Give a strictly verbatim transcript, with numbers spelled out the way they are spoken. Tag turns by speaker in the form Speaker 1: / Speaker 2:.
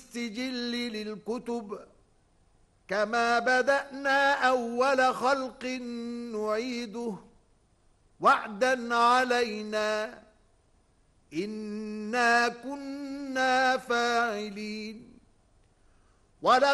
Speaker 1: السجل للكتب كما بدأنا أول خلق نعيده وعدا علينا إنا كنا فاعلين.